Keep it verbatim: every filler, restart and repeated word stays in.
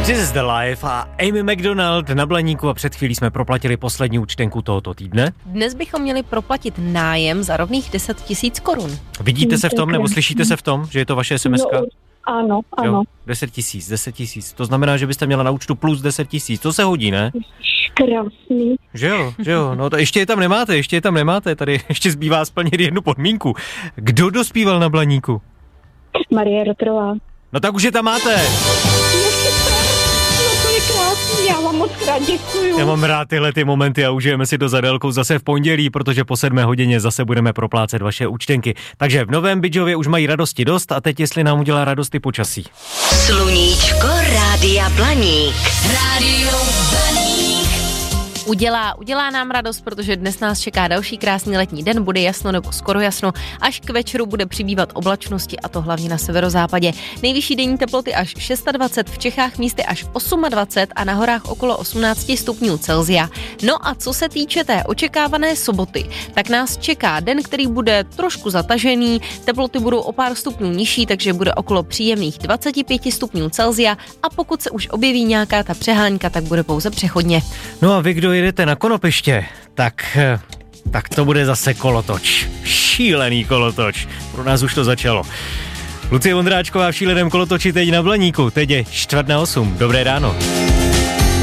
This is the life a Amy McDonald na Blaníku a před chvílí jsme proplatili poslední účtenku tohoto týdne. Dnes bychom měli proplatit nájem za rovných deset tisíc korun. Vidíte se v tom, nebo slyšíte se v tom, že je to vaše es em eska? No, ano, ano. Jo, deset tisíc, deset tisíc. To znamená, že byste měla na účtu plus deset tisíc. To se hodí, ne? Krásný. Že jo, že jo. No to ještě je tam nemáte, ještě je tam nemáte. Tady ještě zbývá splnit jednu podmínku. Kdo dospíval na Blaníku? Marie Rotrová. No tak už je tam máte. No to je krásný, já vám moc krát děkuju. Já mám rád tyhle ty momenty a užijeme si to za délkou zase v pondělí, protože po sedmé hodině zase budeme proplácet vaše účtenky. Takže v Novém Bydžově už mají radosti dost a teď jestli nám udělá radosti počasí. Sluníčko Rádia Blaník. Rádio Blaník. Udělá, udělá nám radost, protože dnes nás čeká další krásný letní den, bude jasno nebo skoro jasno, až k večeru bude přibývat oblačnosti a to hlavně na severozápadě. Nejvyšší denní teploty až dvacet šest, v Čechách místy až dvacet osm a na horách okolo osmnáct stupňů Celsia. No a co se týče té očekávané soboty, tak nás čeká den, který bude trošku zatažený, teploty budou o pár stupňů nižší, takže bude okolo příjemných dvacet pět stupňů Celsia a pokud se už objeví nějaká ta přehánka, tak bude pouze přechodně. No a vy, kdo jedete na Konopiště, tak, tak to bude zase kolotoč. Šílený kolotoč. Pro nás už to začalo. Lucie Vondráčková v šíleném kolotoči teď na Blaníku. Teď je čtvrt na osm. Dobré ráno.